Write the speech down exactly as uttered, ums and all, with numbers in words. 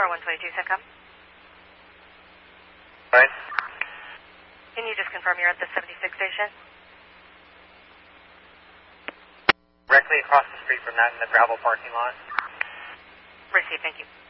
Tower one twenty-two, CENTCOM. Right. Can you just confirm you're at the seventy-six station? Directly across the street from that in the gravel parking lot. Received, thank you.